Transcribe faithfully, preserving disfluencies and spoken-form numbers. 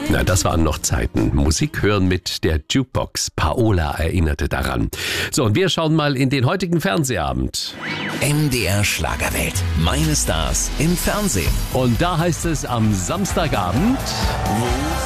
Na, das waren noch Zeiten. Musik hören mit der Jukebox. Paola erinnerte daran. So, und wir schauen mal in den heutigen Fernsehabend. M D R Schlagerwelt. Meine Stars im Fernsehen. Und da heißt es am Samstagabend...